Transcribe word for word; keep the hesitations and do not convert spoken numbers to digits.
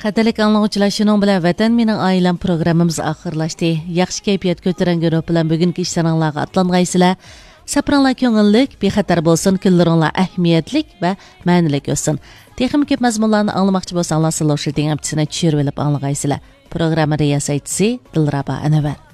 Qadrlik anglag'uchilar, shuning bilan Vatan mening oilam programmamiz oxirlashdi. Yaxshi kayfiyat ko'tarangan ruh bilan bugungi ishlaringizga atlangaysizlar. Sapranglar ko'ngillik, bexatar bo'lsin, kunlaringlar ahamiyatlik va ma'nilik o'tsin. Texnik ko'p mazmunlarni anglamoqchi bo'lsangiz, sizlar shu dengaptisini tushirib olib anglaysizlar. Programma riyosatchisi Dilrabo Anvar.